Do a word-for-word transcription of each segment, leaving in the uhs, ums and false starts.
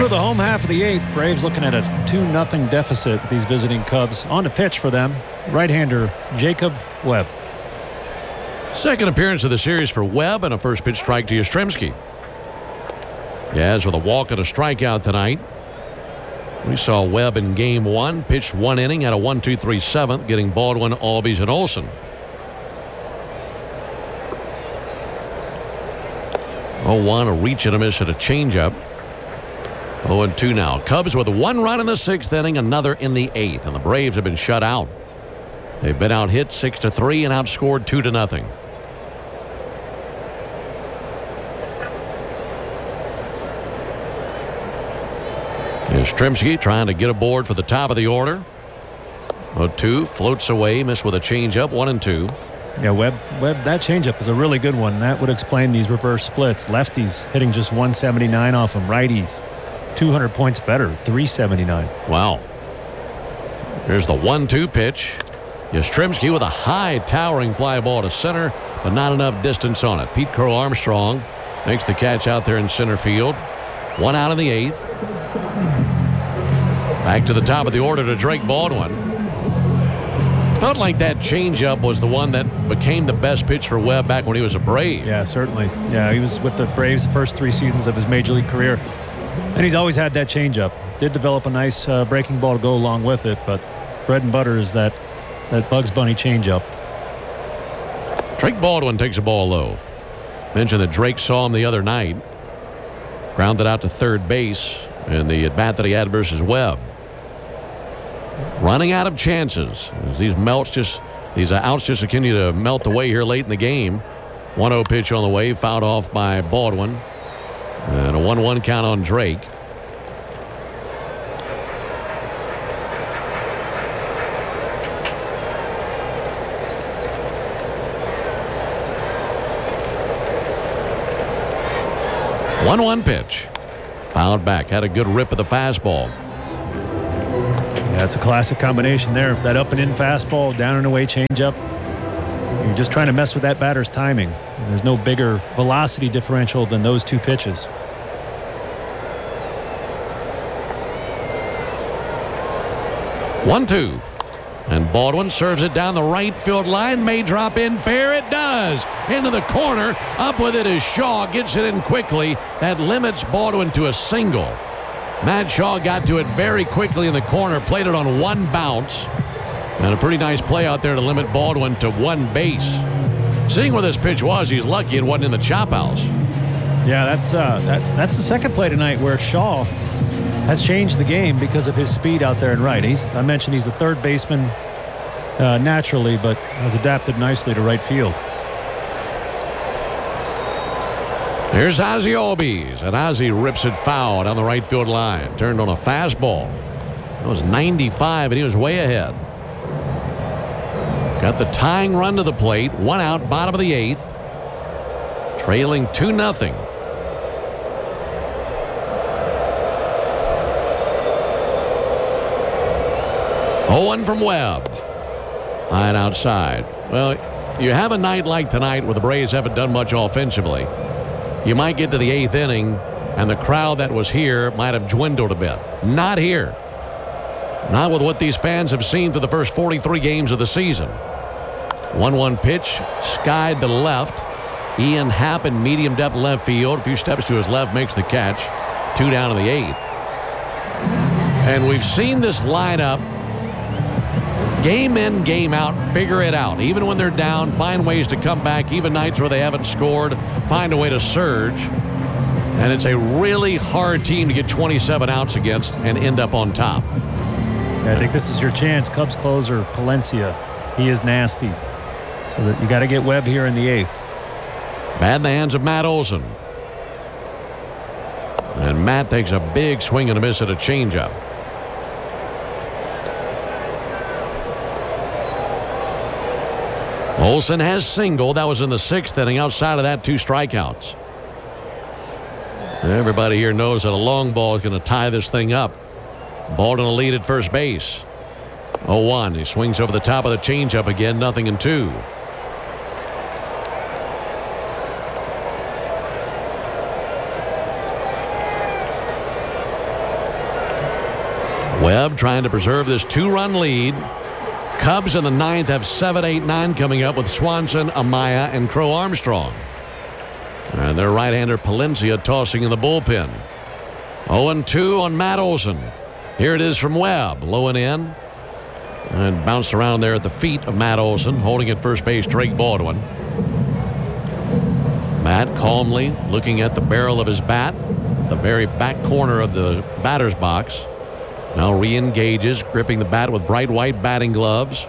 to the home half of the eighth. Braves looking at a two nothing deficit with these visiting Cubs. On to pitch for them, right-hander Jacob Webb. Second appearance of the series for Webb and a first pitch strike to Yastrzemski. Yaz with a walk and a strikeout tonight. We saw Webb in game one, pitched one inning, had a one two three seventh, getting Baldwin, Albies, and Olson. oh one, a reach and a miss at a changeup. oh and two now. Cubs with one run in the sixth inning, another in the eighth, and the Braves have been shut out. They've been out hit six to three and outscored two to nothing. Yastrzemski trying to get aboard for the top of the order. oh two floats away, missed with a changeup, one and two. Yeah, Webb, Webb, that changeup is a really good one. That would explain these reverse splits. Lefties hitting just one seventy-nine off them. Righties, two hundred points better, three seventy-nine. Wow. Here's the one two pitch. Yastrzemski with a high towering fly ball to center, but not enough distance on it. Pete Crow Armstrong makes the catch out there in center field. One out in the eighth. Back to the top of the order to Drake Baldwin. Felt like that changeup was the one that became the best pitch for Webb back when he was a Brave. Yeah, certainly. Yeah, he was with the Braves the first three seasons of his major league career. And he's always had that changeup. Did develop a nice uh, breaking ball to go along with it, but bread and butter is that, that Bugs Bunny changeup. Drake Baldwin takes a ball low. Mentioned that Drake saw him the other night. Grounded out to third base in the at-bat that he had versus Webb. Running out of chances. As these melts just, these outs just continue to melt away here late in the game. one oh pitch on the way, fouled off by Baldwin. And a one one count on Drake. one one pitch. Fouled back. Had a good rip of the fastball. Yeah, it's a classic combination there. That up and in fastball, down and away changeup. You're just trying to mess with that batter's timing. And there's no bigger velocity differential than those two pitches. one two. And Baldwin serves it down the right field line. May drop in fair. It does. Into the corner. Up with it is Shaw. Gets it in quickly. That limits Baldwin to a single. Matt Shaw got to it very quickly in the corner. Played it on one bounce. And a pretty nice play out there to limit Baldwin to one base. Seeing where this pitch was, he's lucky it wasn't in the chop house. Yeah, that's uh, that that's the second play tonight where Shaw has changed the game because of his speed out there in right. He's, I mentioned he's a third baseman uh, naturally, but has adapted nicely to right field. Here's Ozzie Albies, and Ozzie rips it foul down the right field line. Turned on a fastball. It was ninety-five, and he was way ahead. Got the tying run to the plate. One out, bottom of the eighth. Trailing two nothing. oh one from Webb. Line outside. Well, you have a night like tonight where the Braves haven't done much offensively. You might get to the eighth inning, and the crowd that was here might have dwindled a bit. Not here. Not with what these fans have seen through the first forty-three games of the season. one one pitch, skied to left. Ian Happ in medium depth left field. A few steps to his left makes the catch. Two down in the eighth. And we've seen this lineup game in, game out, figure it out. Even when they're down, find ways to come back. Even nights where they haven't scored, find a way to surge. And it's a really hard team to get twenty-seven outs against and end up on top. Yeah, I think this is your chance. Cubs closer, Palencia. He is nasty. So that you got to get Webb here in the eighth. Bad in the hands of Matt Olson. And Matt takes a big swing and a miss at a changeup. Olson has singled. That was in the sixth inning. Outside of that, two strikeouts. Everybody here knows that a long ball is going to tie this thing up. Baldwin will lead at first base. oh one. He swings over the top of the changeup again. Nothing in two. Webb trying to preserve this two-run lead. Cubs in the ninth have seven, eight, nine coming up with Swanson, Amaya, and Crow Armstrong. And their right-hander Palencia tossing in the bullpen. oh and two on Matt Olson. Here it is from Webb, low and in. And bounced around there at the feet of Matt Olson, holding at first base Drake Baldwin. Matt calmly looking at the barrel of his bat, the very back corner of the batter's box. Now re-engages, gripping the bat with bright white batting gloves.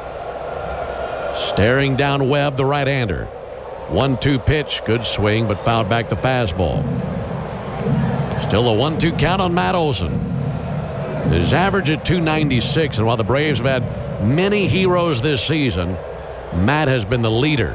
Staring down Webb, the right-hander. one two pitch, good swing, but fouled back the fastball. Still a one two count on Matt Olson. His average at two ninety-six, and while the Braves have had many heroes this season, Matt has been the leader.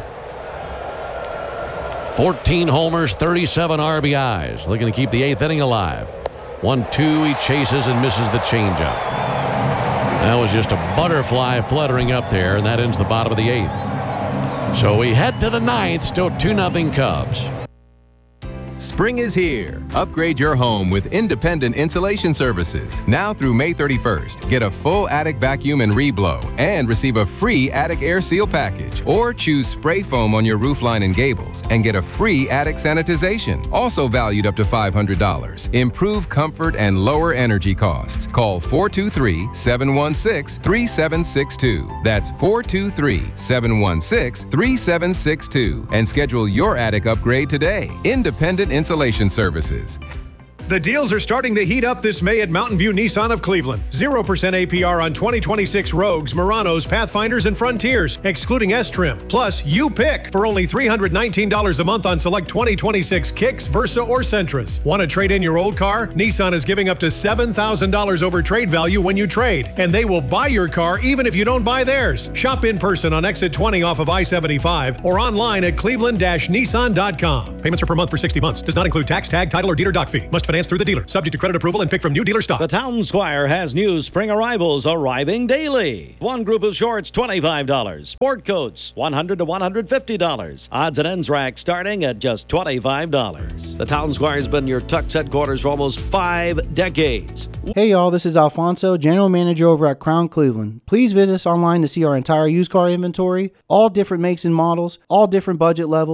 fourteen homers, thirty-seven R B Is, looking to keep the eighth inning alive. one two, he chases and misses the changeup. That was just a butterfly fluttering up there, and that ends the bottom of the eighth. So we head to the ninth, still two nothing Cubs. Spring is here. Upgrade your home with independent insulation services. Now through May thirty-first, get a full attic vacuum and reblow and receive a free attic air seal package. Or choose spray foam on your roofline and gables and get a free attic sanitization, also valued up to five hundred dollars. Improve comfort and lower energy costs. Call four two three, seven one six, three seven six two. That's four two three, seven one six, three seven six two and schedule your attic upgrade today. Independent Insulation Services. The deals are starting to heat up this May at Mountain View Nissan of Cleveland. zero percent A P R on twenty twenty-six Rogues, Muranos, Pathfinders, and Frontiers, excluding S-Trim. Plus, you pick for only three hundred nineteen dollars a month on select twenty twenty-six Kicks, Versa, or Sentras. Want to trade in your old car? Nissan is giving up to seven thousand dollars over trade value when you trade, and they will buy your car even if you don't buy theirs. Shop in person on exit twenty off of I seventy-five or online at cleveland dash nissan dot com. Payments are per month for sixty months. Does not include tax, tag, title, or dealer dock fee. Must finance through the dealer. Subject to credit approval and pick from new dealer stock. The Town Squire has new spring arrivals arriving daily. One group of shorts, twenty-five dollars. Sport coats, one hundred to one hundred fifty dollars. Odds and ends rack starting at just twenty-five dollars. The Town Squire has been your Tux headquarters for almost five decades. Hey y'all, this is Alfonso, General Manager over at Crown Cleveland. Please visit us online to see our entire used car inventory, all different makes and models, all different budget levels.